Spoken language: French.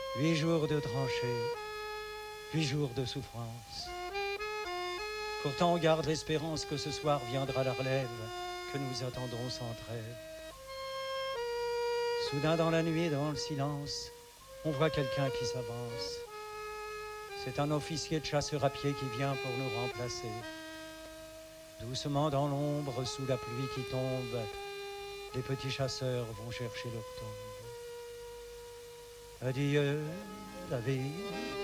8 jours de tranchée, 8 jours de souffrance. Pourtant on garde l'espérance que ce soir viendra la relève que nous attendons sans trêve. Soudain dans la nuit, dans le silence, on voit quelqu'un qui s'avance. C'est un officier de chasseur à pied qui vient pour nous remplacer. Doucement dans l'ombre, sous la pluie qui tombe, les petits chasseurs vont chercher leur tombe. Adieu, la vie,